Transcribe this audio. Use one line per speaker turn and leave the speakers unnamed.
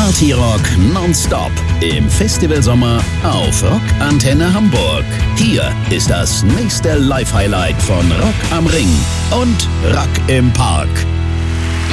Party Rock nonstop im Festivalsommer auf Rock Antenne Hamburg. Hier ist das nächste Live-Highlight von Rock am Ring und Rock im Park.